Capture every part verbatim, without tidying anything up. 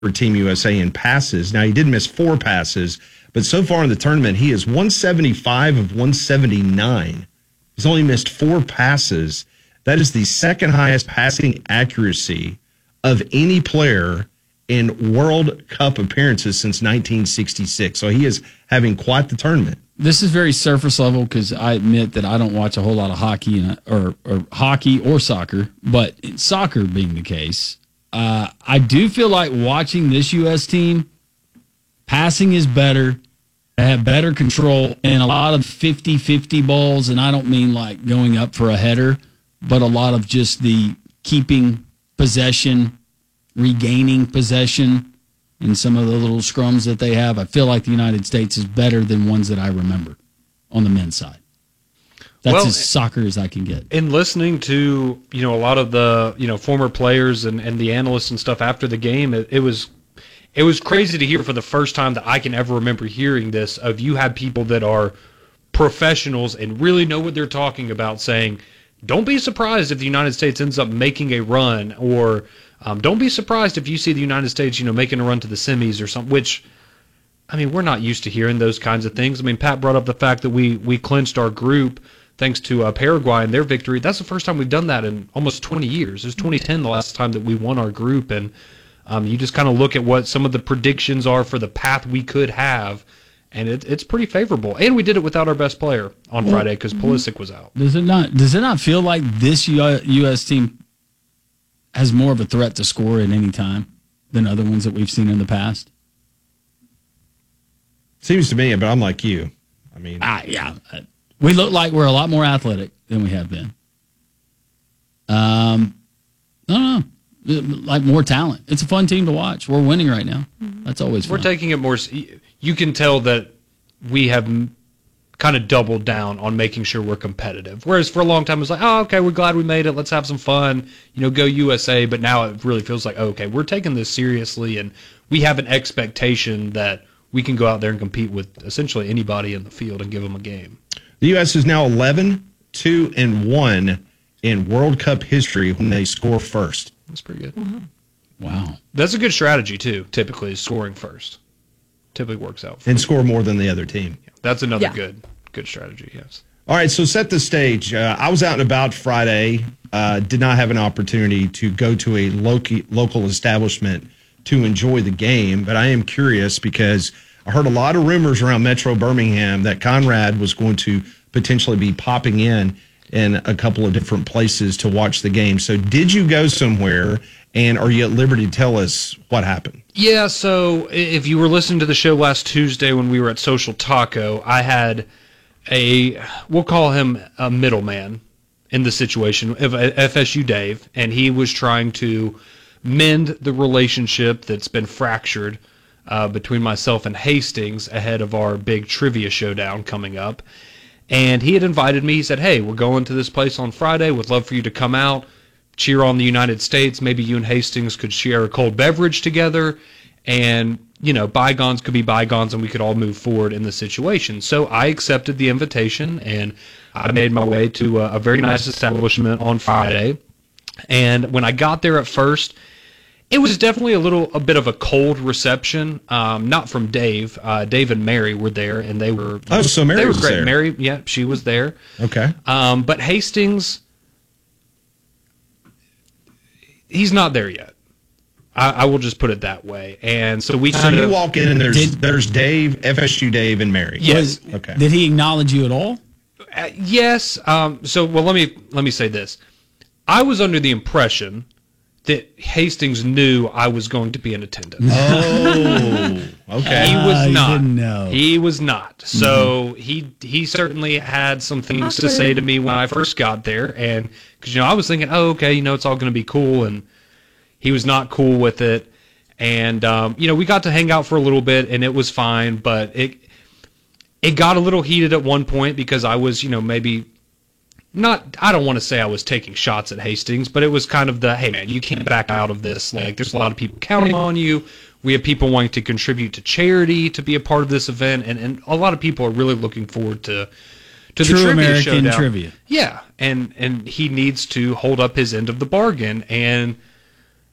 for Team U S A in passes. Now, he did miss four passes, but so far in the tournament, he is one seventy-five of one seventy-nine. He's only missed four passes. That is the second highest passing accuracy of any player in World Cup appearances since nineteen sixty-six. So he is having quite the tournament. This is very surface level because I admit that I don't watch a whole lot of hockey and, or, or hockey or soccer, but soccer being the case, uh, I do feel like watching this U S team, passing is better, they have better control, and a lot of fifty-fifty balls, and I don't mean like going up for a header, but a lot of just the keeping possession, regaining possession in some of the little scrums that they have. I feel like the United States is better than ones that I remember on the men's side. That's well, as soccer as I can get. In listening to, you know, a lot of the, you know, former players and, and the analysts and stuff after the game, it, it was it was crazy to hear for the first time that I can ever remember hearing this, of you have people that are professionals and really know what they're talking about saying, don't be surprised if the United States ends up making a run, or Um, don't be surprised if you see the United States, you know, making a run to the semis or something, which, I mean, we're not used to hearing those kinds of things. I mean, Pat brought up the fact that we, we clinched our group thanks to uh, Paraguay and their victory. That's the first time we've done that in almost twenty years. It was twenty ten the last time that we won our group, and um, you just kind of look at what some of the predictions are for the path we could have, and it, it's pretty favorable. And we did it without our best player on Friday because Pulisic was out. Does it not, does it not feel like this U S team has more of a threat to score at any time than other ones that we've seen in the past? Seems to me, but I'm like you. I mean, ah, yeah, we look like we're a lot more athletic than we have been. Um, I don't know, like more talent. It's a fun team to watch. We're winning right now. That's always fun. We're taking it more. You can tell that we have kind of doubled down on making sure we're competitive. Whereas for a long time it was like, oh, okay, we're glad we made it. Let's have some fun. You know, go U S A. But now it really feels like, oh, okay, we're taking this seriously, and we have an expectation that we can go out there and compete with essentially anybody in the field and give them a game. The U S is now eleven, two, and one in World Cup history when they score first. That's pretty good. Mm-hmm. Wow. That's a good strategy, too, typically, is scoring first. Typically works out. And score more than the other team. Yeah, that's another yeah. good good strategy, yes. All right, so set the stage. Uh, I was out and about Friday, uh, did not have an opportunity to go to a local, local establishment to enjoy the game, but I am curious because I heard a lot of rumors around Metro Birmingham that Conrad was going to potentially be popping in in a couple of different places to watch the game. So did you go somewhere, and are you at liberty to tell us what happened? Yeah, so if you were listening to the show last Tuesday when we were at Social Taco, I had a, we'll call him a middleman in the situation, F S U Dave, and he was trying to mend the relationship that's been fractured uh, between myself and Hastings ahead of our big trivia showdown coming up. And he had invited me. He said, hey, we're going to this place on Friday. Would love for you to come out, cheer on the United States. Maybe you and Hastings could share a cold beverage together. And, you know, bygones could be bygones and we could all move forward in the situation. So I accepted the invitation and I made my way to a, a very nice establishment on Friday. And when I got there at first, it was definitely a little, a bit of a cold reception. Um, not from Dave. Uh, Dave and Mary were there, and they were. Oh, so Mary they were was great. there. Mary, yeah, she was there. Okay. Um, but Hastings, he's not there yet. I, I will just put it that way. And so we. So kind you of, walk in, and there's Did- there's Dave, F S U Dave, and Mary. Yes. Okay. Did he acknowledge you at all? Uh, yes. Um, so well, let me let me say this. I was under the impression that Hastings knew I was going to be in attendance. Oh, okay. He was Uh, he not. didn't know. He was not. So he he certainly had some things to say to me when I first got there, and because you know I was thinking, oh, okay, you know it's all going to be cool, and he was not cool with it, and um, you know we got to hang out for a little bit, and it was fine, but it it got a little heated at one point because I was you know maybe. Not, I don't want to say I was taking shots at Hastings, but it was kind of the, hey man, you can't back out of this. Like, there's a lot of people counting on you. We have people wanting to contribute to charity to be a part of this event, and, and a lot of people are really looking forward to to True the trivia American showdown. trivia. Yeah, and and he needs to hold up his end of the bargain, and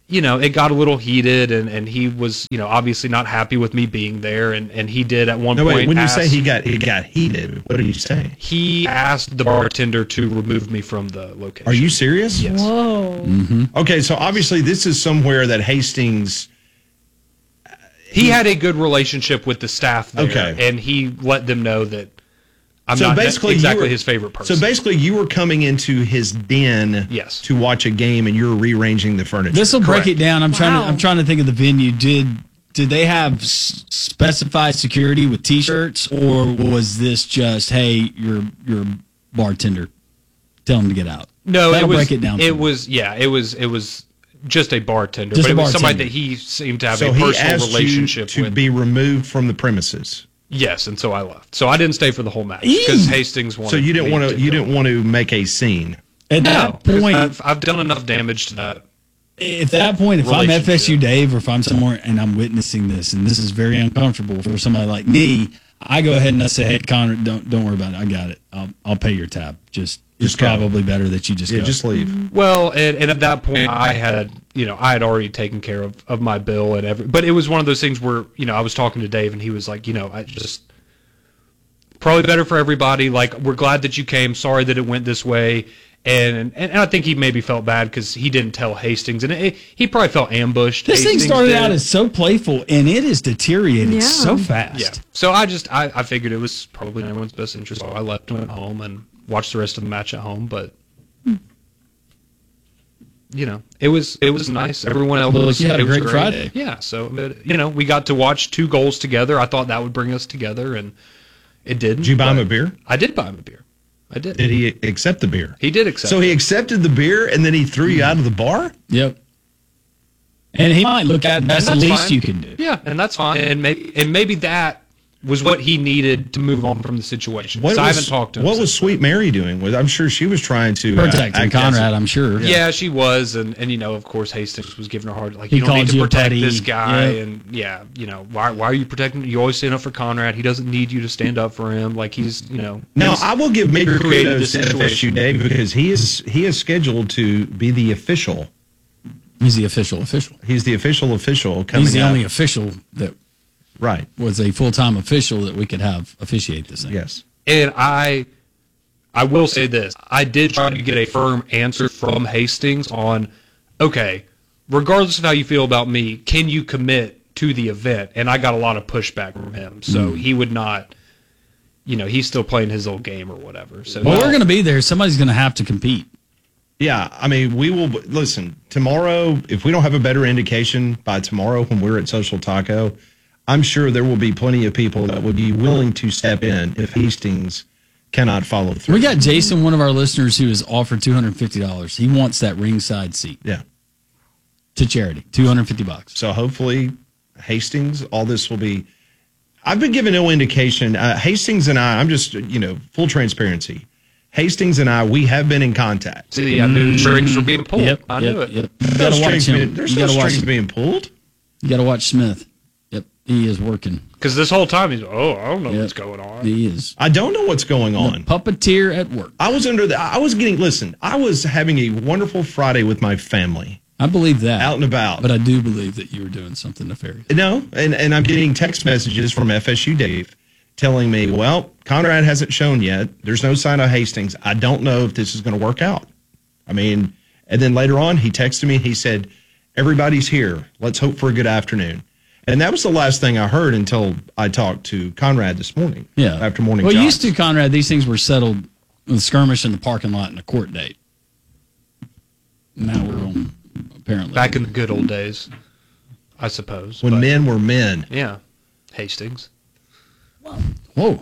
you know, it got a little heated, and, and he was, you know, obviously not happy with me being there, and, and he did at one No, point. wait, when ask, you say he got he got heated, what did you say? he asked the bartender to remove me from the location. Are you serious? Yes. Whoa. Okay, so obviously this is somewhere that Hastings. He had a good relationship with the staff there, Okay. and he let them know that I'm So not basically, you exactly were- his favorite person. So basically, you were coming into his den, Yes. to watch a game, and you were rearranging the furniture. This will break Correct. it down. I'm trying Wow. to I'm trying to think of the venue. Did did they have s- specified security with T-shirts, or was this just, hey, you're you're a bartender, tell them to get out? no, That'll it was, break it down. for It me. was yeah, it was it was just a bartender, Just but a it was somebody bartender. that he seemed to have so a he personal asked relationship you to with. be removed from the premises. Yes, and so I left. So I didn't stay for the whole match because Eee. Hastings wanted. So you didn't me want to you go. didn't want to make a scene. At No, that 'cause point, I've, I've done enough damage to that. at that point, if I'm F S U Relationship. Dave, or if I'm somewhere and I'm witnessing this, and this is very uncomfortable for somebody like me, I go ahead and I say, "Hey, Conrad, don't don't worry about it. I got it. I'll I'll pay your tab. Just it's Just go. probably better that you just Yeah, go." just leave. Well, and, and at that point, I had, you know, I had already taken care of, of my bill and every. But it was one of those things where, you know, I was talking to Dave, and he was like, you know, I just probably better for everybody. Like, we're glad that you came. Sorry that it went this way. And and, and I think he maybe felt bad because he didn't tell Hastings, and it, he probably felt ambushed. This thing Hastings started did. out as so playful, and it is deteriorated Yeah. so fast. Yeah. So I just I, I figured it was probably in everyone's best interest. So I left and went home and watched the rest of the match at home. But you know, it was it was nice. Everyone else Well, was, you had a it was great Friday. Yeah. So but, you know, we got to watch two goals together. I thought that would bring us together, and it didn't. Did you buy him but a beer? I did buy him a beer. I did. Did he accept the beer? He did accept. So he accepted the beer, and then he threw you out of the bar. Yep. And he might look at that's, And the that's least fine. you can do. Yeah, and that's fine. And maybe and maybe that was what he needed to move on from the situation. What So I was, haven't talked to him. What since was Sweet Mary doing? Well, I'm sure she was trying to uh, Protecting act as- Conrad, I'm sure. Yeah, she was, and, and you know, of course, Hastings was giving her hard like He you don't need called to you a protect petty. this guy, Yep. and yeah, you know, why why are you protecting? You always stand up for Conrad. He doesn't need you to stand up for him. Like he's you know. Now he's- I will give major created kudos this to F S U situation. Dave because he is he is scheduled to be the official. He's the official official. He's the official official coming He's the up. only official that Right. was a full time official that we could have officiate this thing. Yes. And I, I will say this: I did try to get a firm answer from Hastings on, okay, regardless of how you feel about me, can you commit to the event? And I got a lot of pushback from him, so he would not. You know, he's still playing his old game or whatever. So Well, we're going to be there. Somebody's going to have to compete. Yeah, I mean, we will listen tomorrow. If we don't have a better indication by tomorrow when we're at Social Taco, I'm sure there will be plenty of people that would be willing to step in if Hastings cannot follow through. We got Jason, one of our listeners, who has offered two hundred fifty dollars. He wants that ringside seat Yeah. to charity, two hundred fifty bucks. So hopefully, Hastings, all this will be. I've been given no indication. Uh, Hastings and I, I'm just, you know, full transparency. Hastings and I, we have been in contact. see, I knew strings were being pulled. Yep, I yep, knew it. Yep. You No got to watch strings being, him. there's You no got to watch. strings being pulled. You got to watch Smith. Yep, he is working. Because this whole time he's, oh, I don't know Yep. what's going on. He is I don't know what's going on. puppeteer at work. I was under the. I was getting. Listen, I was having a wonderful Friday with my family, I believe that. out and about. But I do believe that you were doing something nefarious. No, and, and I'm getting text messages from F S U Dave telling me, well, Conrad hasn't shown yet. There's no sign of Hastings. I don't know if this is going to work out. I mean, and then later on, he texted me. He said, everybody's here. Let's hope for a good afternoon. And that was the last thing I heard until I talked to Conrad this morning. Yeah. After morning Well, jogs. used to, Conrad, these things were settled with a skirmish in the parking lot and a court date. Now we're on, apparently. Back in the good old days, I suppose. when but, men were men. yeah, Hastings. Whoa.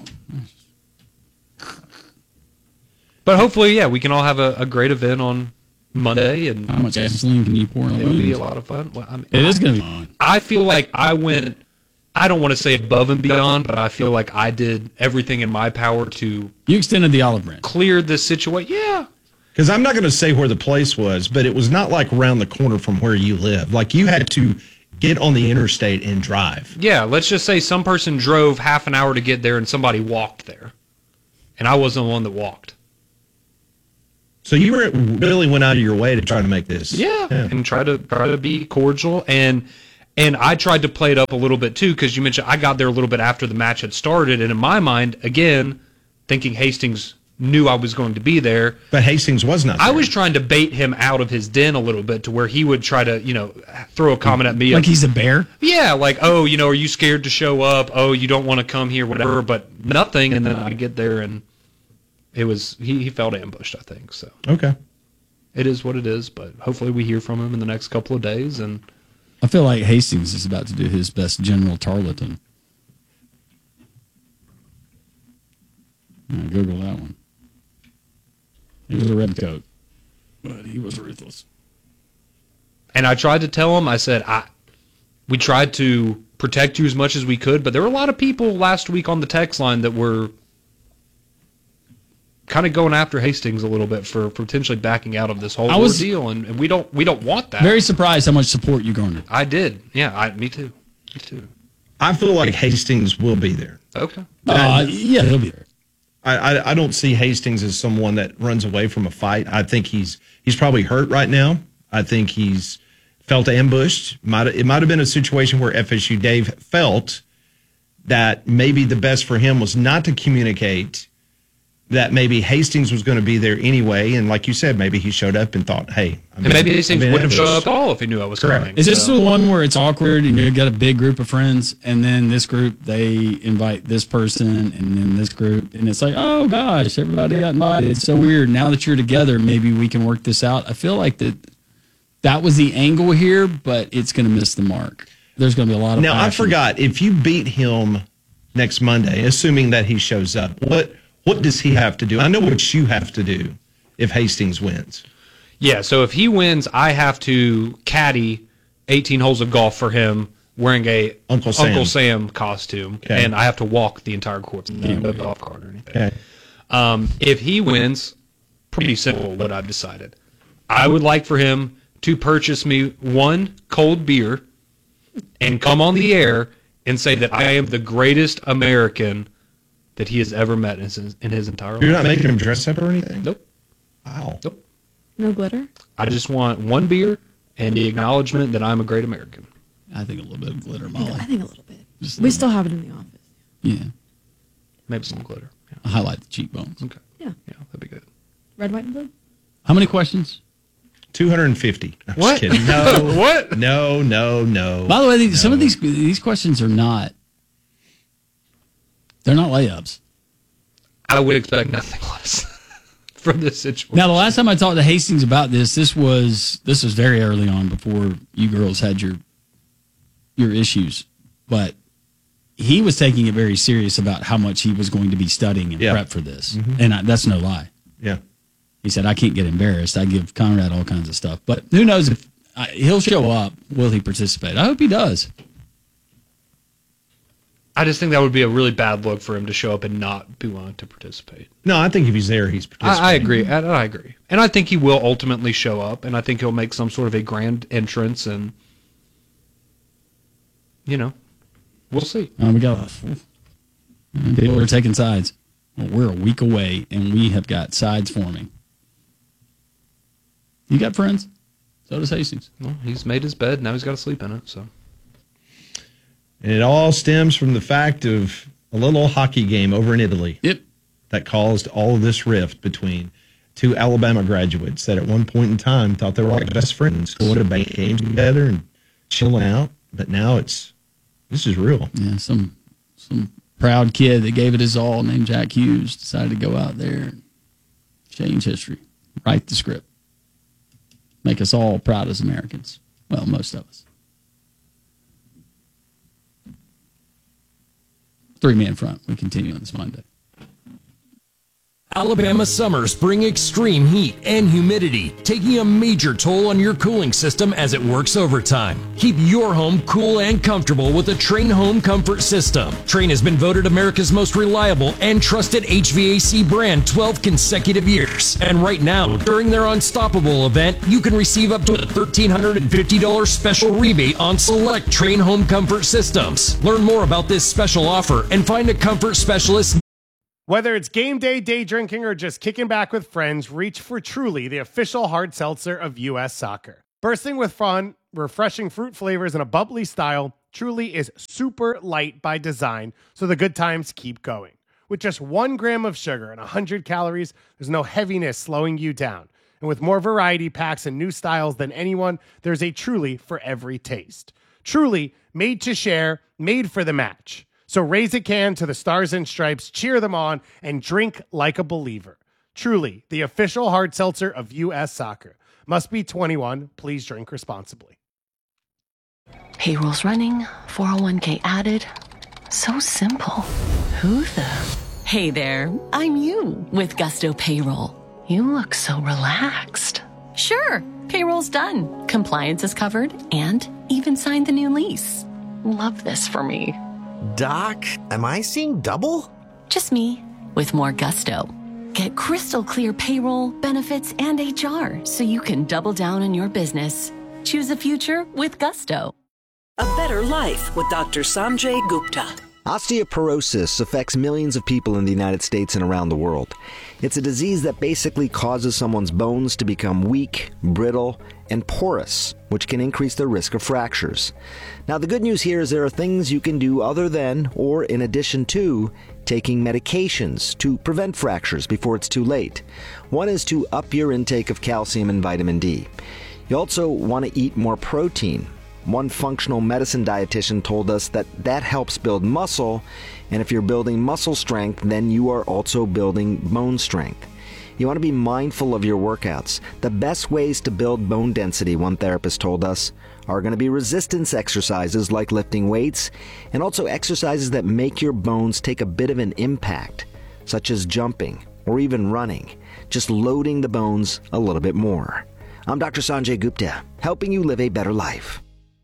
But hopefully, yeah, we can all have a, a great event on Monday, and How much gasoline can you pour on it would be a those? lot of fun. Well, I mean, It is going to be fun. I feel like I went. I don't want to say above and beyond, but I feel like I did everything in my power to You extended the olive branch. clear this situation. Yeah, Because I'm not going to say where the place was, but it was not like around the corner from where you live. Like you had to get on the interstate and drive. yeah. Let's just say some person drove half an hour to get there, and somebody walked there, and I wasn't the one that walked. So you were really went out of your way to try to make this. Yeah, yeah. and try to try to be cordial, and and I tried to play it up a little bit too, because you mentioned I got there a little bit after the match had started, and in my mind, again, thinking Hastings knew I was going to be there, but Hastings was not there. I was trying to bait him out of his den a little bit to where he would try to, you know, throw a comment at me. Like he's a bear? Yeah, like, oh, you know, are you scared to show up? Oh, you don't want to come here, whatever, but nothing, and then I get there, and it was, he, he felt ambushed, I think, so. Okay. It is what it is, but hopefully we hear from him in the next couple of days. And I feel like Hastings is about to do his best General Tarleton. I'll Google that one. He was a red coat, but he was ruthless. And I tried to tell him, I said, I, we tried to protect you as much as we could, but there were a lot of people last week on the text line that were kind of going after Hastings a little bit for potentially backing out of this whole ordeal, and, and we don't we don't want that. Very surprised how much support you garnered. I did, yeah. I, me too, me too. I feel like Hastings will be there. Okay. Uh, yeah, he'll be there. I, I I don't see Hastings as someone that runs away from a fight. I think he's he's probably hurt right now. I think he's felt ambushed. Might it might have been a situation where F S U Dave felt that maybe the best for him was not to communicate that maybe Hastings was going to be there anyway, and like you said, maybe he showed up and thought, "Hey," I'm and maybe Hastings wouldn't have showed up at all if he knew I was Correct. coming. Is this so. the one where it's awkward and you got a big group of friends, and then this group they invite this person, and then this group, and it's like, oh gosh, everybody got invited. It's so weird. Now that you're together, maybe we can work this out. I feel like that that was the angle here, but it's going to miss the mark. There's going to be a lot of now. passion. I forgot, if you beat him next Monday, assuming that he shows up, what? What does he have to do? I know what you have to do if Hastings wins. Yeah, so if he wins, I have to caddy eighteen holes of golf for him wearing a Uncle Sam, Uncle Sam costume, okay. and I have to walk the entire course, no golf cart or anything. Okay. Um, if he wins, pretty simple what I've decided. I would like for him to purchase me one cold beer and come on the air and say that I am the greatest American that he has ever met in his, in his entire life. You're not making him dress up or anything? Nope. Wow. Nope. No glitter? I just want one beer and the acknowledgement that I'm a great American. I think a little bit of glitter, I Molly. think, I think a little bit. Just a We little still have it in the office. Yeah. Maybe some glitter. Yeah. I'll highlight the cheekbones. Okay. Yeah. Yeah, that'd be good. Red, white, and blue? How many questions? two hundred fifty. I'm What? just kidding. No. What? No, no, no. By the way, these, some no. of these these questions are not. They're not layups. I would expect nothing less from this situation. Now, the last time I talked to Hastings about this, this was this was very early on before you girls had your your issues, but he was taking it very serious about how much he was going to be studying and Yeah. prep for this, mm-hmm. and I, that's no lie. Yeah. He said, "I can't get embarrassed. I give Conrad all kinds of stuff, but who knows if I, he'll show up? Will he participate? I hope he does." I just think that would be a really bad look for him to show up and not be willing to participate. No, I think if he's there, he's participating. I, I agree. I, I agree. And I think he will ultimately show up, and I think he'll make some sort of a grand entrance, and, you know, we'll see. Uh, we got people are taking sides. Well, we're a week away, and we have got sides forming. You got friends? So does Hastings. Well, he's made his bed. Now he's got to sleep in it. So, And it all stems from the fact of a little hockey game over in Italy. Yep. That caused all of this rift between two Alabama graduates that at one point in time thought they were like best friends, going to bank games together and chilling out. But now it's, this is real. Yeah, some some proud kid that gave it his all named Jack Hughes decided to go out there and change history, write the script, make us all proud as Americans. Well, most of us. Three-man front. We continue on this Monday. Alabama summers bring extreme heat and humidity, taking a major toll on your cooling system as it works overtime. Keep your home cool and comfortable with a Trane Home Comfort System. Trane has been voted America's most reliable and trusted H V A C brand twelve consecutive years. And right now, during their Unstoppable event, you can receive up to a one thousand three hundred fifty dollars special rebate on select Trane Home Comfort Systems. Learn more about this special offer and find a comfort specialist Whether it's game day, day drinking, or just kicking back with friends, reach for Truly, the official hard seltzer of U S Soccer. Bursting with fun, refreshing fruit flavors, and a bubbly style, Truly is super light by design, so the good times keep going. With just one gram of sugar and one hundred calories, there's no heaviness slowing you down. And with more variety packs and new styles than anyone, there's a Truly for every taste. Truly, made to share, made for the match. So raise a can to the Stars and Stripes, cheer them on, and drink like a believer. Truly, the official hard seltzer of U S Soccer. Must be twenty-one. Please drink responsibly. Payroll's running, four oh one k added. So simple. Who the? Hey there, I'm you with Gusto Payroll. You look so relaxed. Sure, payroll's done. Compliance is covered and even signed the new lease. Love this for me. Doc, am I seeing double? Just me, with more gusto. Get crystal clear payroll, benefits, and H R so you can double down on your business. Choose a future with gusto. A better life with Doctor Sanjay Gupta. Osteoporosis affects millions of people in the United States and around the world. It's a disease that basically causes someone's bones to become weak, brittle, and porous, which can increase the risk of fractures. Now, the good news here is there are things you can do other than, or in addition to, taking medications to prevent fractures before it's too late. One is to up your intake of calcium and vitamin D. You also want to eat more protein. One functional medicine dietitian told us that that helps build muscle, and if you're building muscle strength, then you are also building bone strength. You want to be mindful of your workouts. The best ways to build bone density, one therapist told us, are going to be resistance exercises like lifting weights, and also exercises that make your bones take a bit of an impact, such as jumping or even running, just loading the bones a little bit more. I'm Doctor Sanjay Gupta, helping you live a better life.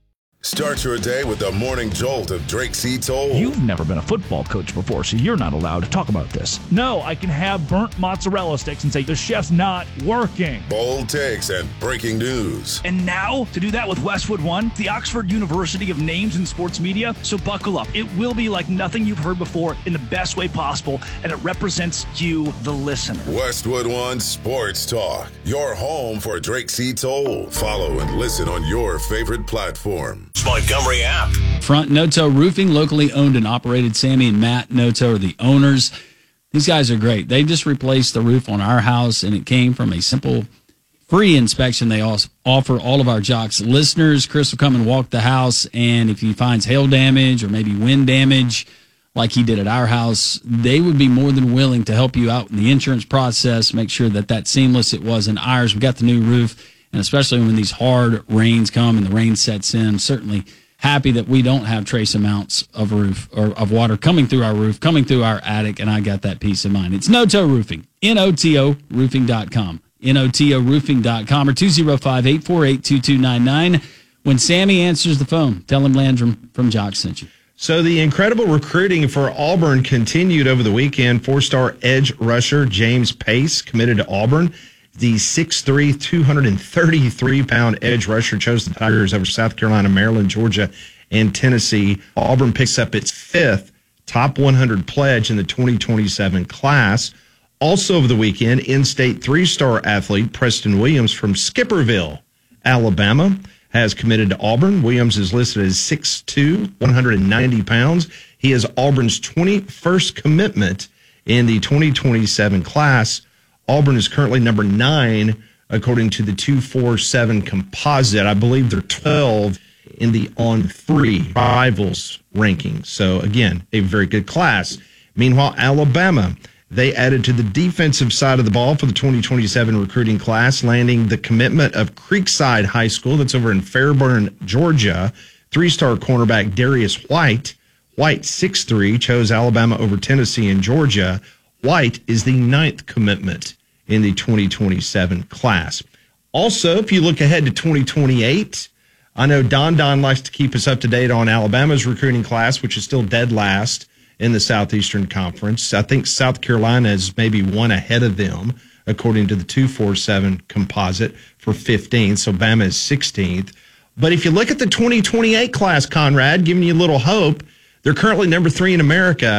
Start your day with the morning jolt of Drake C. Toll. You've never been a football coach before, so you're not allowed to talk about this. No, I can have burnt mozzarella sticks and say the chef's not working. Bold takes and breaking news. And now, to do that with Westwood One, the Oxford University of Names in Sports Media. So buckle up. It will be like nothing you've heard before in the best way possible, and it represents you, the listener. Westwood One Sports Talk, your home for Drake C. Toll. Follow and listen on your favorite platform. Montgomery app. Front Noto Roofing, locally owned and operated. Sammy and Matt Noto are the owners. These guys are great. They just replaced the roof on our house, and it came from a simple free inspection they also offer all of our Jocks listeners. Chris will come and walk the house, and if he finds hail damage or maybe wind damage like he did at our house, they would be more than willing to help you out in the insurance process, make sure that that's seamless. It was in ours. We got the new roof. And especially when these hard rains come and the rain sets in, certainly happy that we don't have trace amounts of roof or of water coming through our roof, coming through our attic, and I got that peace of mind. It's Noto Roofing, N O T O roofing dot com, N O T O roofing dot com, or two oh five, eight four eight, two two nine nine. When Sammy answers the phone, tell him Landrum from Jock sent you. So the incredible recruiting for Auburn continued over the weekend. Four-star edge rusher James Pace committed to Auburn. The six three, two hundred thirty-three pound edge rusher chose the Tigers over South Carolina, Maryland, Georgia, and Tennessee. Auburn picks up its fifth top one hundred pledge in the twenty twenty-seven class. Also over the weekend, in-state three-star athlete Preston Williams from Skipperville, Alabama, has committed to Auburn. Williams is listed as six two, one hundred ninety pounds. He is Auburn's twenty-first commitment in the twenty twenty-seven class. Auburn is currently number nine, according to the two forty-seven composite. I believe they're twelve in the On Three Rivals rankings. So, again, a very good class. Meanwhile, Alabama, they added to the defensive side of the ball for the twenty twenty-seven recruiting class, landing the commitment of Creekside High School, that's over in Fairburn, Georgia. Three-star cornerback Darius White. White, six three, chose Alabama over Tennessee and Georgia. White is the ninth commitment in the twenty twenty-seven class. Also, if you look ahead to twenty twenty-eight, I know Don Don likes to keep us up to date on Alabama's recruiting class, which is still dead last in the Southeastern Conference. I think South Carolina is maybe one ahead of them, according to the two forty-seven composite for fifteenth. So Bama is sixteenth. But if you look at the twenty twenty-eight class, Conrad, giving you a little hope, they're currently number three in America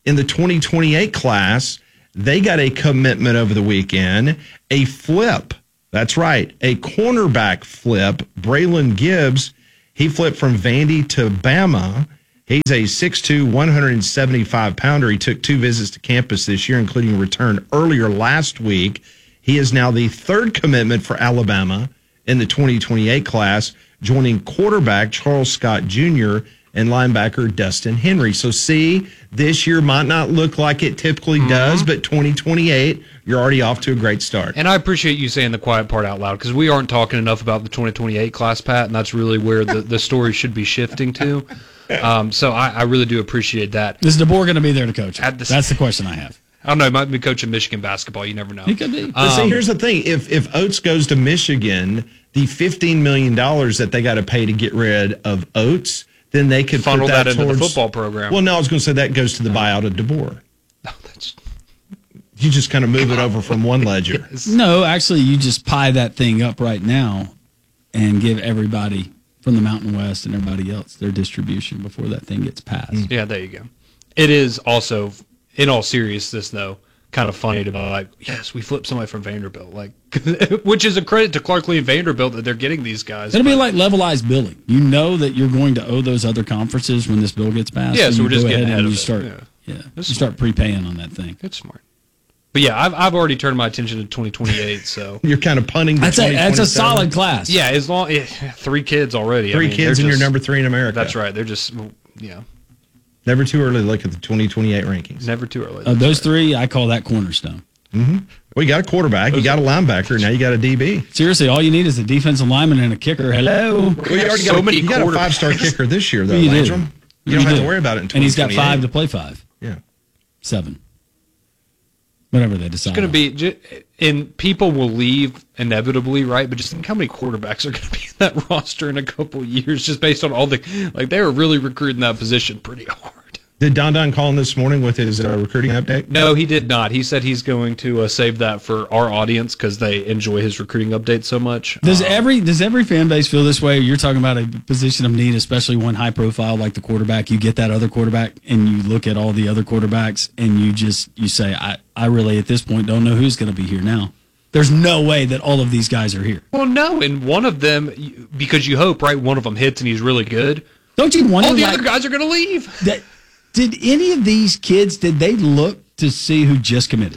in the twenty twenty-eight class, they got a commitment over the weekend, a flip. That's right, a cornerback flip. Braylon Gibbs, he flipped from Vandy to Bama. He's a six two, one seventy-five pounder. He took two visits to campus this year, including a return earlier last week. He is now the third commitment for Alabama in the twenty twenty-eight class, joining quarterback Charles Scott Junior and linebacker Dustin Henry. So see, this year might not look like it typically mm-hmm. does, but twenty twenty-eight, you're already off to a great start. And I appreciate you saying the quiet part out loud, because we aren't talking enough about the twenty twenty-eight class, Pat, and that's really where the, the story should be shifting to. Um, so I, I really do appreciate that. Is DeBoer going to be there to coach? The, that's the question I have. I don't know. He might be coaching Michigan basketball. You never know. He could be. But um, see, here's the thing. If if Oates goes to Michigan, the fifteen million dollars that they got to pay to get rid of Oates, then they could funnel put that, that into towards, the football program. Well, no, I was going to say that goes to the buyout of DeBoer. No, that's... You just kind of move it over from one ledger. Yes. No, actually, you just pie that thing up right now and give everybody from the Mountain West and everybody else their distribution before that thing gets passed. Yeah, there you go. It is also, in all seriousness, though, kind of funny to be like, yes, we flipped somebody from Vanderbilt, like, which is a credit to Clark Lee and Vanderbilt that they're getting these guys. It'll but, be like levelized billing. You know that you're going to owe those other conferences when this bill gets passed. Yeah, so we're just getting ahead and of you it. start, Yeah, yeah you start prepaying on that thing. It's smart. But yeah, I've I've already turned my attention to twenty twenty-eight. So you're kind of punting. That's a that's a solid class. Yeah, as long yeah, three kids already. Three I mean, kids and just, you're number three in America. That's right. They're just yeah. Never too early to look at the twenty twenty-eight rankings. Never too early. Uh, those right. three, I call that cornerstone. Mm-hmm. Well, you got a quarterback, you got a linebacker, now you got a D B. Seriously, all you need is a defensive lineman and a kicker. Hello. Well, you already so got, many you got a five-star kicker this year, though, you Landrum. Do. You don't you have do. to worry about it in And he's got twenty twenty-eight. five to play five. Yeah. Seven. Whatever they decide. It's going to be, and people will leave inevitably, right? But just think how many quarterbacks are going to be in that roster in a couple of years, just based on all the, like, they were really recruiting that position pretty hard. Did Don Don call in this morning with his uh, recruiting update? No, he did not. He said he's going to uh, save that for our audience because they enjoy his recruiting update so much. Does um, every does every fan base feel this way? You're talking about a position of need, especially one high profile like the quarterback. You get that other quarterback, and you look at all the other quarterbacks, and you just you say, I, I really at this point don't know who's going to be here now. There's no way that all of these guys are here. Well, no, and one of them, because you hope, right, one of them hits and he's really good. Don't you wonder? All the like, other guys are going to leave. That, did any of these kids, did they look to see who just committed?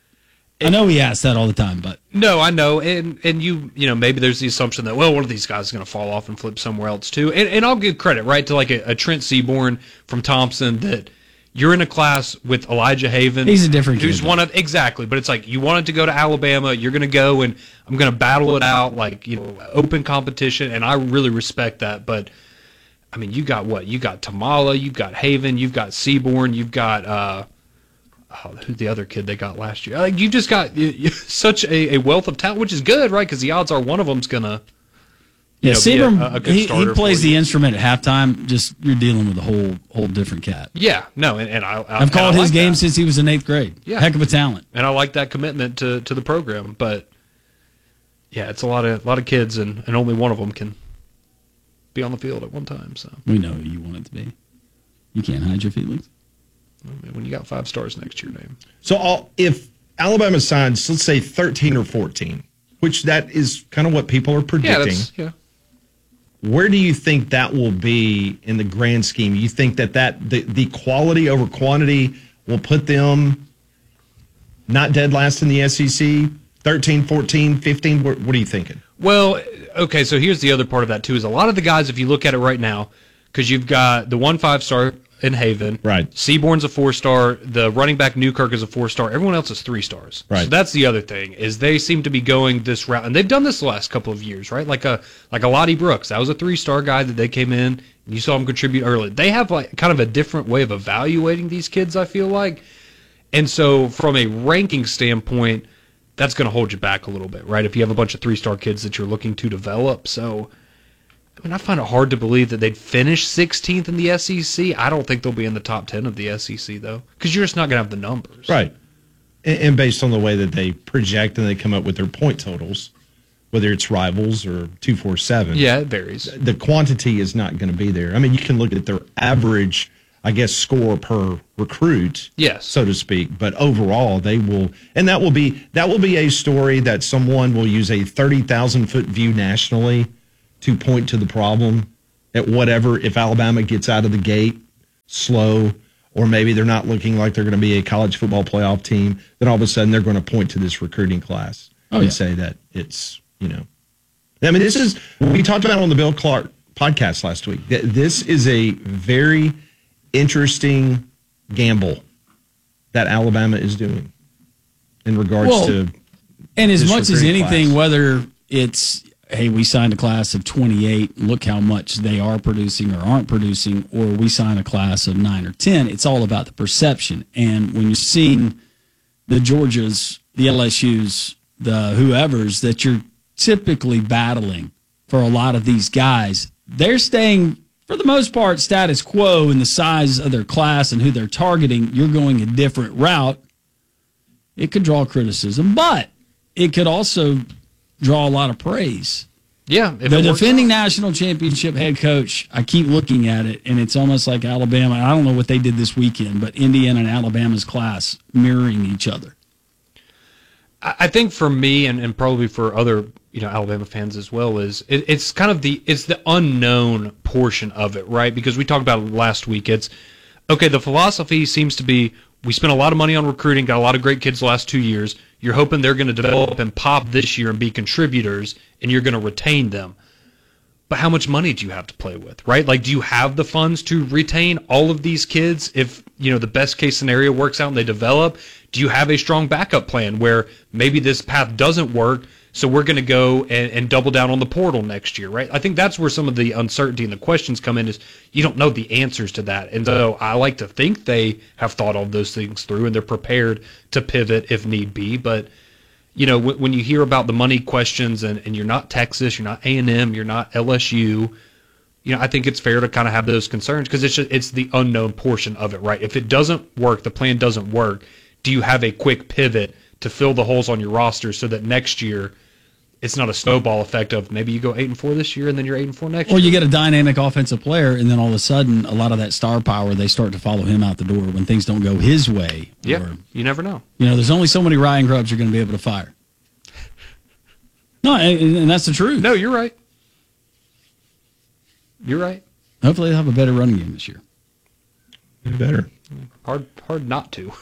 I know he asks that all the time, but no, I know, and and you you know maybe there's the assumption that well one of these guys is going to fall off and flip somewhere else too, and and I'll give credit right to like a, a Trent Seaborn from Thompson that you're in a class with Elijah Haven. He's a different kid. Who's one of exactly, but it's like you wanted to go to Alabama, you're going to go and I'm going to battle it out like you know open competition, and I really respect that, but. I mean, you got what? You got Tamala, you've got Haven, you've got Seaborn, you've got uh, oh, who's the other kid they got last year? Like, you've just got you, you, such a, a wealth of talent, which is good, right? Because the odds are one of them's gonna. Yeah, know, Seaborn. A, a good he, starter he plays for the you. instrument at halftime. Just you're dealing with a whole whole different cat. Yeah, no, and, and I, I I've called and I his like game that. since he was in eighth grade. Yeah, heck of a talent, and I like that commitment to, to the program. But yeah, it's a lot of a lot of kids, and, and only one of them can be on the field at one time. So we know who you want it to be. You can't hide your feelings. I mean, when you got five stars next to your name. So all, if Alabama signs, let's say thirteen or fourteen, which that is kind of what people are predicting. Yeah, that's, yeah. Where do you think that will be in the grand scheme? You think that, that the, the quality over quantity will put them not dead last in the S E C? thirteen, fourteen, fifteen? What, what are you thinking? Well, okay, so here's the other part of that, too, is a lot of the guys, if you look at it right now, because you've got the one five-star in Haven. Right. Seaborn's a four-star. The running back Newkirk is a four-star. Everyone else is three stars. Right. So that's the other thing, is they seem to be going this route. And they've done this the last couple of years, right? Like a like a Lottie Brooks. That was a three-star guy that they came in, and you saw him contribute early. They have like kind of a different way of evaluating these kids, I feel like. And so from a ranking standpoint, that's going to hold you back a little bit, right? If you have a bunch of three-star kids that you're looking to develop. So, I mean, I find it hard to believe that they'd finish sixteenth in the S E C. I don't think they'll be in the top ten of the S E C, though, because you're just not going to have the numbers. Right. And, and based on the way that they project and they come up with their point totals, whether it's Rivals or two forty-seven. Yeah, it varies. The quantity is not going to be there. I mean, you can look at their average I guess, score per recruit, yes, so to speak. But overall, they will, and that will be that will be a story that someone will use a thirty thousand foot view nationally to point to the problem at whatever. If Alabama gets out of the gate slow, or maybe they're not looking like they're going to be a college football playoff team, then all of a sudden they're going to point to this recruiting class oh, and yeah. say that it's, you know, I mean, this is, we talked about it on the Bill Clark podcast last week. This is a very interesting gamble that Alabama is doing in regards well, to. And as much as anything, class. whether it's, hey, we signed a class of twenty-eight, look how much they are producing or aren't producing, or we sign a class of nine or ten, it's all about the perception. And when you're seeing the Georgias, the L S Us, the whoever's that you're typically battling for a lot of these guys, they're staying, for the most part, status quo in the size of their class and who they're targeting. You're going a different route. It could draw criticism, but it could also draw a lot of praise. Yeah. The defending national championship head coach, I keep looking at it, and it's almost like Alabama. I don't know what they did this weekend, but Indiana and Alabama's class mirroring each other. I think for me, and, and probably for other you know Alabama fans as well, is it, it's kind of the it's the unknown portion of it, right? Because we talked about it last week. It's okay. The philosophy seems to be we spent a lot of money on recruiting, got a lot of great kids the last two years. You're hoping they're going to develop and pop this year and be contributors, and you're going to retain them. But how much money do you have to play with, right? Like, do you have the funds to retain all of these kids if, you know, the best case scenario works out and they develop? Do you have a strong backup plan where maybe this path doesn't work, so we're going to go and, and double down on the portal next year, right? I think that's where some of the uncertainty and the questions come in is you don't know the answers to that. And so I like to think they have thought all those things through and they're prepared to pivot if need be. But, you know, w- when you hear about the money questions and, and you're not Texas, you're not A and M, you're not L S U, you know, I think it's fair to kind of have those concerns because it's just, it's the unknown portion of it, right? If it doesn't work, the plan doesn't work, do you have a quick pivot to fill the holes on your roster so that next year it's not a snowball effect of maybe you go eight and four this year and then you're eight and four next or year? Or you get a dynamic offensive player and then all of a sudden a lot of that star power, they start to follow him out the door when things don't go his way. Yeah, or, you never know. You know, there's only so many Ryan Grubbs you're going to be able to fire. No, and, and that's the truth. No, you're right. You're right. Hopefully they'll have a better running game this year. Better. Hard, hard not to.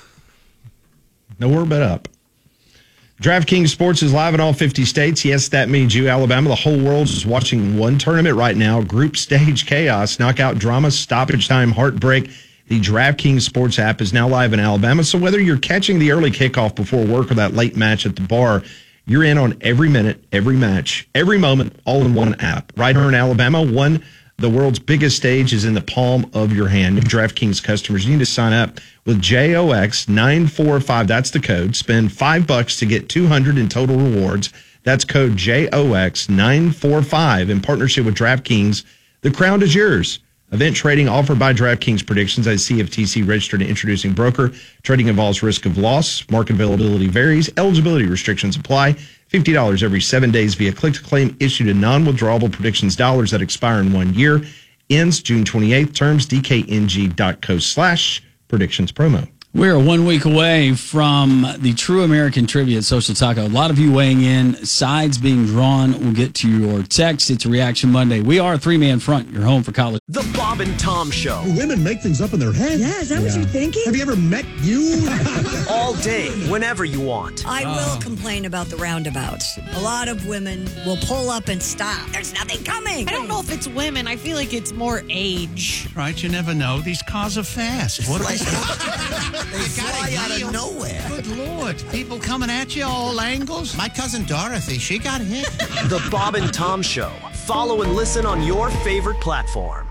Nowhere but up. DraftKings Sports is live in all fifty states. Yes, that means you, Alabama. The whole world is watching one tournament right now. Group stage chaos, knockout drama, stoppage time, heartbreak. The DraftKings Sports app is now live in Alabama. So whether you're catching the early kickoff before work or that late match at the bar, you're in on every minute, every match, every moment, all in one app. Right here in Alabama, one the world's biggest stage is in the palm of your hand. DraftKings customers, you need to sign up with J O X nine four five. That's the code. Spend five bucks to get two hundred in total rewards. That's code J O X nine four five in partnership with DraftKings. The crown is yours. Event trading offered by DraftKings Predictions, a C F T C registered and introducing broker. Trading involves risk of loss. Market availability varies. Eligibility restrictions apply. fifty dollars every seven days via click-to-claim issued in non-withdrawable predictions dollars that expire in one year. Ends June twenty-eighth. Terms D K N G dot co slash predictions promo. We're one week away from the True American Trivia at Social Taco. A lot of you weighing in, sides being drawn. We'll get to your text. It's a Reaction Monday. We are a three-man front. You're home for college. The Bob and Tom Show. Women make things up in their heads. Yeah, is that yeah. what you're thinking? Have you ever met you? All day, whenever you want. I uh. will complain about the roundabouts. A lot of women will pull up and stop. There's nothing coming. I don't know if it's women. I feel like it's more age. Right, you never know. These cars are fast. What are they? They fly out of nowhere. Good Lord. People coming at you all angles. My cousin Dorothy, she got hit. The Bob and Tom Show. Follow and listen on your favorite platform.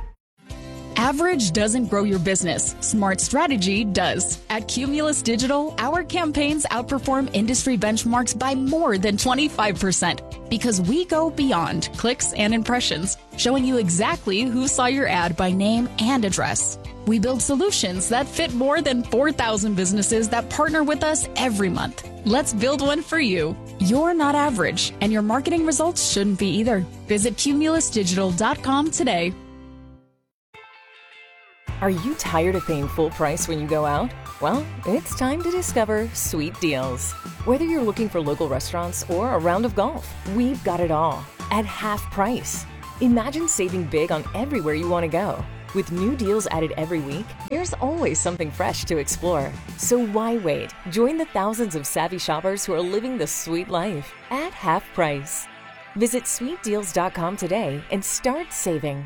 Average doesn't grow your business. Smart strategy does. At Cumulus Digital, our campaigns outperform industry benchmarks by more than twenty-five percent because we go beyond clicks and impressions, showing you exactly who saw your ad by name and address. We build solutions that fit more than four thousand businesses that partner with us every month. Let's build one for you. You're not average, and your marketing results shouldn't be either. Visit cumulus digital dot com today. Are you tired of paying full price when you go out? Well, it's time to discover Sweet Deals. Whether you're looking for local restaurants or a round of golf, we've got it all at half price. Imagine saving big on everywhere you want to go. With new deals added every week, there's always something fresh to explore. So why wait? Join the thousands of savvy shoppers who are living the sweet life at half price. Visit sweet deals dot com today and start saving.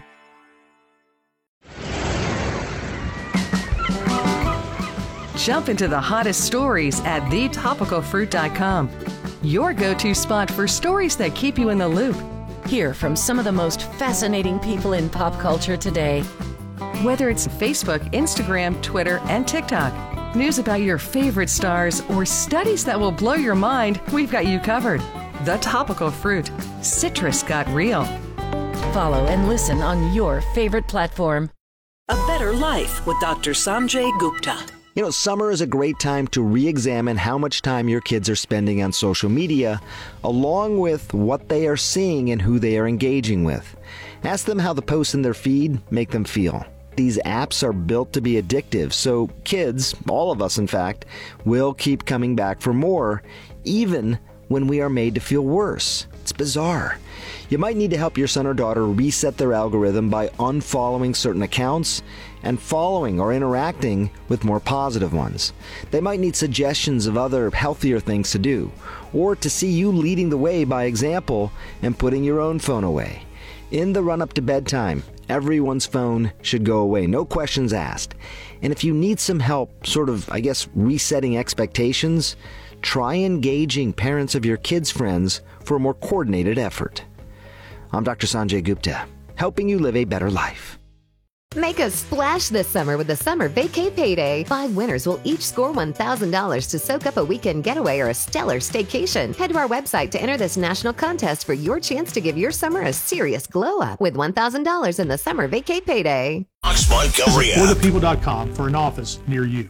Jump into the hottest stories at the topical fruit dot com. Your go-to spot for stories that keep you in the loop. Hear from some of the most fascinating people in pop culture today. Whether it's Facebook, Instagram, Twitter, and TikTok, news about your favorite stars, or studies that will blow your mind, we've got you covered. The Topical Fruit. Citrus got real. Follow and listen on your favorite platform. A Better Life with Doctor Sanjay Gupta. You know, summer is a great time to re-examine how much time your kids are spending on social media, along with what they are seeing and who they are engaging with. Ask them how the posts in their feed make them feel. These apps are built to be addictive, so kids, all of us in fact, will keep coming back for more, even when we are made to feel worse. It's bizarre. You might need to help your son or daughter reset their algorithm by unfollowing certain accounts and following or interacting with more positive ones. They might need suggestions of other healthier things to do, or to see you leading the way by example and putting your own phone away. In the run-up to bedtime, everyone's phone should go away, no questions asked. And if you need some help, sort of, I guess, resetting expectations, try engaging parents of your kids' friends for a more coordinated effort. I'm Doctor Sanjay Gupta, helping you live a better life. Make a splash this summer with the Summer Vacay Payday. Five winners will each score one thousand dollars to soak up a weekend getaway or a stellar staycation. Head to our website to enter this national contest for your chance to give your summer a serious glow-up with one thousand dollars in the Summer Vacay Payday. Fox Montgomery for the people dot com for an office near you.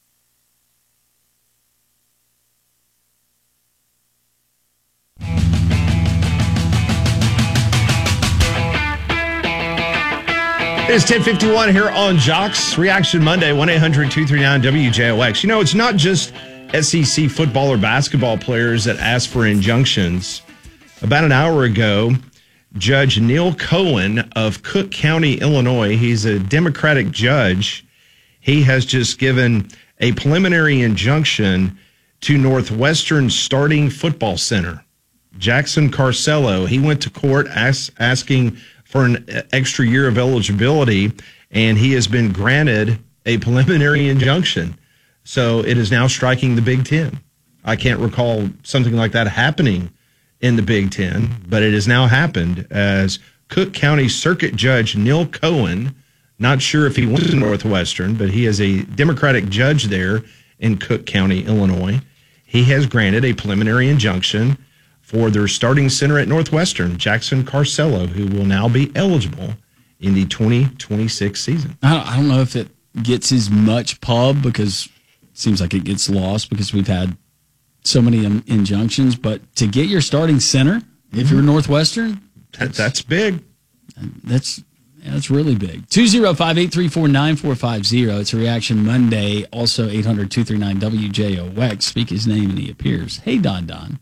It's ten fifty-one here on Jocks Reaction Monday, one eight hundred two three nine W J O X. You know, it's not just S E C football or basketball players that ask for injunctions. About an hour ago, Judge Neil Cohen of Cook County, Illinois, he's a Democratic judge. He has just given a preliminary injunction to Northwestern Starting Football Center. Jackson Carcello, he went to court ask, asking for an extra year of eligibility, and he has been granted a preliminary injunction. So it is now striking the Big Ten. I can't recall something like that happening in the Big Ten, but it has now happened as Cook County Circuit Judge Neil Cohen, not sure if he went to Northwestern, but he is a Democratic judge there in Cook County, Illinois. He has granted a preliminary injunction for their starting center at Northwestern, Jackson Carcello, who will now be eligible in the twenty twenty-six season. I don't, I don't know if it gets as much pub because it seems like it gets lost because we've had so many um, injunctions, but to get your starting center, mm-hmm. if you're Northwestern, that, that's big. That's yeah, that's really big. two oh five, eight three four, nine four five oh. It's a Reaction Monday. Also, eight hundred two three nine W J O X. Speak his name and he appears. Hey, Don Don.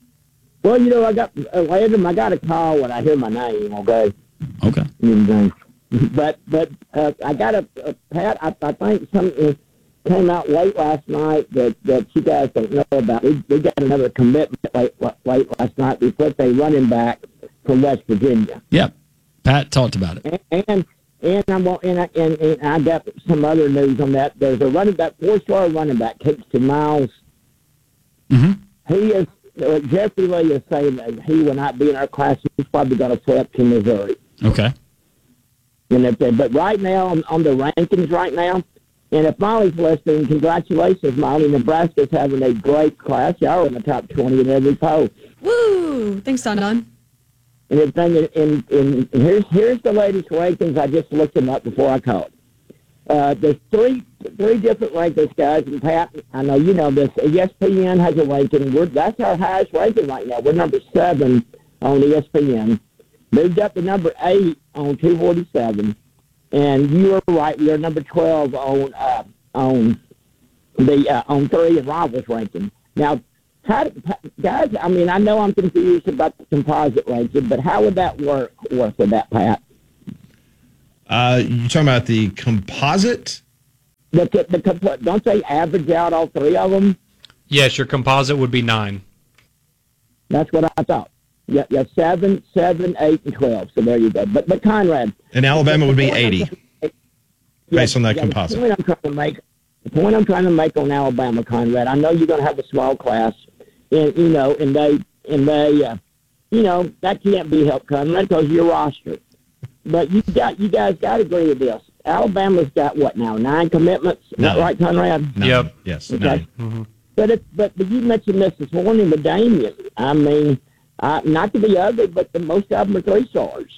Well, you know, I got uh, Adam, I got a call when I hear my name, okay? Okay. But but uh, I got a, a Pat, I, I think something came out late last night that, that you guys don't know about. We, we got another commitment late, late last night. We put a running back from West Virginia. Yep. Pat talked about it. And and, and, I'm, and, I, and, and I got some other news on that. There's a running back, four-star running back, Kingston Miles. Mm-hmm. He is... Uh, Jeffrey Lee is saying that he will not be in our class. He's probably going to flip to Missouri. Okay. And if they, but right now, on, on the rankings right now, and if Molly's listening, congratulations, Molly. Nebraska's having a great class. Y'all are in the top twenty in every poll. Woo! Thanks, Don Don. And the thing, and, and, and here's here's the latest rankings. I just looked them up before I called. Uh, there's three three different rankings, guys. And Pat, I know you know this. E S P N has a ranking. We're, that's our highest ranking right now. We're number seven on E S P N. Moved up to number eight on two forty-seven. and you are right. We are number twelve on uh, on the uh, on three in Rivals ranking. Now, how, guys, I mean, I know I'm confused about the composite ranking, but how would that work work with that, Pat? Uh, you talking about the composite? The, the, the don't they average out all three of them? Yes, your composite would be nine. That's what I thought. Yeah, yeah, seven, seven, eight, and twelve. So there you go. But but Conrad, and Alabama would be eighty, yeah, based on that yeah, composite. The point I'm trying to make, the point I'm trying to make on Alabama, Conrad. I know you're going to have a small class, and you know, and they and they, uh, you know, that can't be helped, Conrad, because your roster. But you got you guys got to agree with this. Alabama's got what now? Nine commitments. Is that right, Conrad? Nine. Yep. Yes. Okay. Nine. Mm-hmm. But it, but but you mentioned this this morning with Damien. I mean. Uh, not to be ugly, but the most of them are three stars.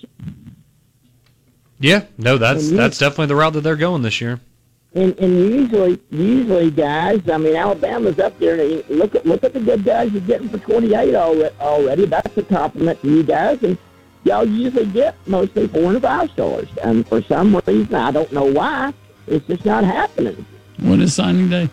Yeah, no, that's you, that's definitely the route that they're going this year. And and usually, usually, guys, I mean, Alabama's up there. And look at look at the good guys you're getting for twenty-eight already. That's a compliment to you guys. And y'all usually get mostly four and five stars. And for some reason, I don't know why, it's just not happening. When is signing day?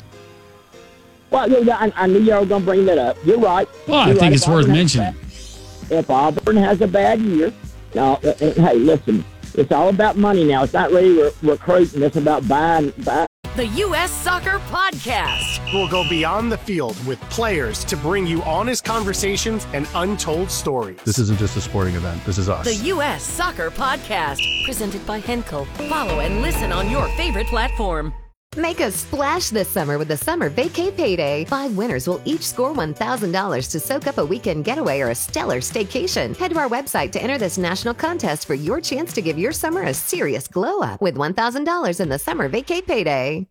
Well, I, I knew y'all were going to bring that up. You're right. Well, I You're think right. it's worth mentioning. If Auburn has a bad year, no, uh, hey, listen, it's all about money now. It's not really re- recruiting. It's about buying, buying. The U S Soccer Podcast. We'll go beyond the field with players to bring you honest conversations and untold stories. This isn't just a sporting event. This is us. The U S Soccer Podcast. Presented by Henkel. Follow and listen on your favorite platform. Make a splash this summer with the Summer Vacay Payday. Five winners will each score one thousand dollars to soak up a weekend getaway or a stellar staycation. Head to our website to enter this national contest for your chance to give your summer a serious glow up with one thousand dollars in the Summer Vacay Payday.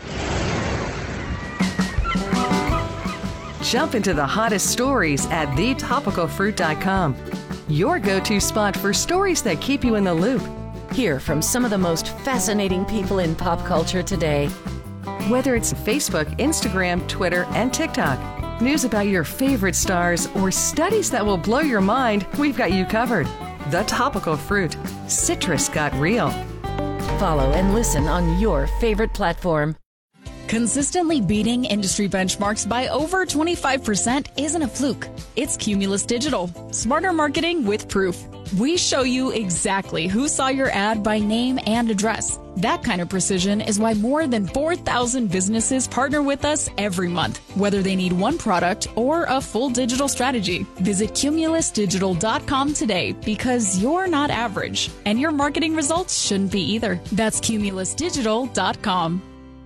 Jump into the hottest stories at the topical fruit dot com. Your go-to spot for stories that keep you in the loop. Hear from some of the most fascinating people in pop culture today. Whether it's Facebook, Instagram, Twitter, and TikTok, news about your favorite stars, or studies that will blow your mind, we've got you covered. The Topical Fruit. Citrus got real. Follow and listen on your favorite platform. Consistently beating industry benchmarks by over twenty-five percent isn't a fluke. It's Cumulus Digital. Smarter marketing with proof. We show you exactly who saw your ad by name and address. That kind of precision is why more than four thousand businesses partner with us every month, whether they need one product or a full digital strategy. Visit cumulus digital dot com today because you're not average, and your marketing results shouldn't be either. That's cumulus digital dot com.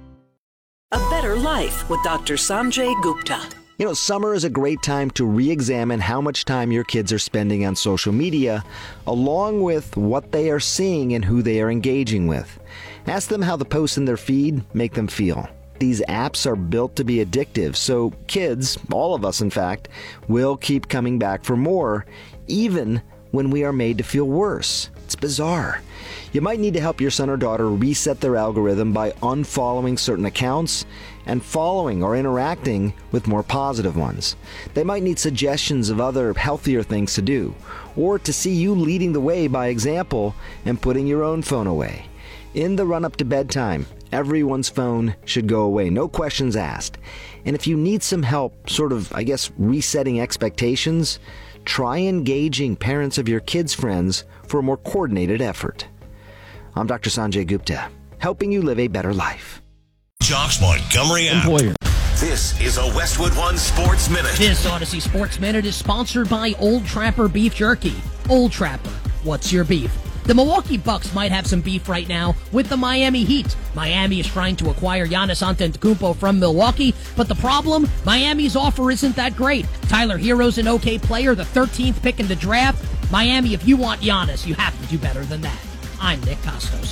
A Better Life with Doctor Sanjay Gupta. You know, summer is a great time to re-examine how much time your kids are spending on social media, along with what they are seeing and who they are engaging with. Ask them how the posts in their feed make them feel. These apps are built to be addictive, so kids, all of us in fact, will keep coming back for more, even when we are made to feel worse. It's bizarre. You might need to help your son or daughter reset their algorithm by unfollowing certain accounts and following or interacting with more positive ones. They might need suggestions of other healthier things to do, or to see you leading the way by example and putting your own phone away. In the run-up to bedtime, everyone's phone should go away, no questions asked. And if you need some help, sort of, I guess, resetting expectations, try engaging parents of your kids' friends for a more coordinated effort. I'm Doctor Sanjay Gupta, helping you live a better life. Jocks Montgomery app. Employer. This is a Westwood One Sports Minute. This Odyssey Sports Minute is sponsored by Old Trapper Beef Jerky. Old Trapper, what's your beef? The Milwaukee Bucks might have some beef right now with the Miami Heat. Miami is trying to acquire Giannis Antetokounmpo from Milwaukee, but the problem, Miami's offer isn't that great. Tyler Hero's an okay player, the thirteenth pick in the draft. Miami, if you want Giannis, you have to do better than that. I'm Nick Costos.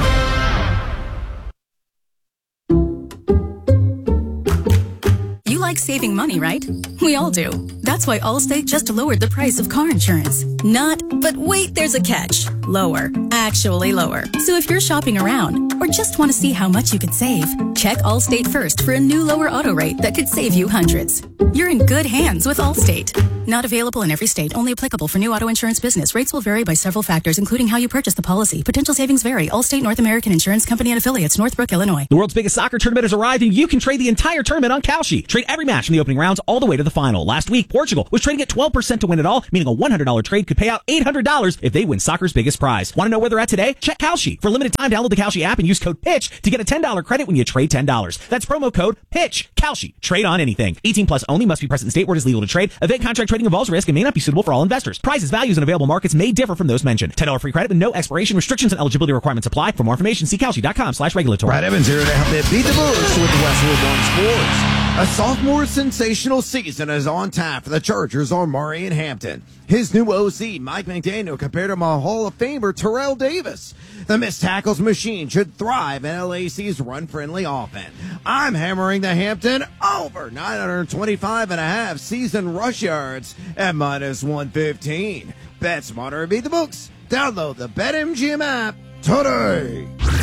You like like saving money, right? We all do. That's why Allstate just lowered the price of car insurance. Not, but wait, there's a catch. Lower. Actually lower. So if you're shopping around or just want to see how much you could save, check Allstate first for a new lower auto rate that could save you hundreds. You're in good hands with Allstate. Not available in every state. Only applicable for new auto insurance business. Rates will vary by several factors, including how you purchase the policy. Potential savings vary. Allstate North American Insurance Company and Affiliates, Northbrook, Illinois. The world's biggest soccer tournament has arrived, and you can trade the entire tournament on Kalshi. Trade every match from the opening rounds all the way to the final. Last week, Portugal was trading at twelve percent to win it all, meaning a one hundred dollars trade could pay out eight hundred dollars if they win soccer's biggest prize. Want to know where they're at today? Check Kalshi. For a limited time, download the Kalshi app and use code PITCH to get a ten dollars credit when you trade ten dollars. That's promo code PITCH. Kalshi. Trade on anything. eighteen plus only. Must be present in state where it is legal to trade. Event contract trading involves risk and may not be suitable for all investors. Prices, values, and available markets may differ from those mentioned. ten dollars free credit with no expiration. Restrictions and eligibility requirements apply. For more information, see Kalshi.com slash regulatory. Brad Evans here to help you beat the Bullets with the Westwood One Sports. A sophomore sensational season is on tap for the Chargers on Murray and Hampton. His new O C, Mike McDaniel, compared him to Hall of Famer Terrell Davis. The missed tackles machine should thrive in L A C's run-friendly offense. I'm hammering the Hampton over nine twenty-five and a half season rush yards at minus one fifteen. Bet smarter and beat the books. Download the BetMGM app today.